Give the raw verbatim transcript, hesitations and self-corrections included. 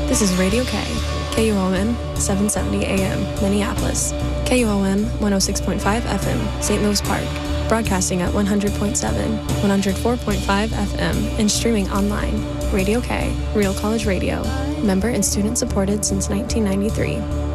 This is Radio K, K U O M, seven seventy A M, Minneapolis, K U O M, one oh six point five F M, Saint Louis Park, broadcasting at one hundred point seven, one oh four point five F M, and streaming online. Radio K, Real College Radio, member and student supported since nineteen ninety-three.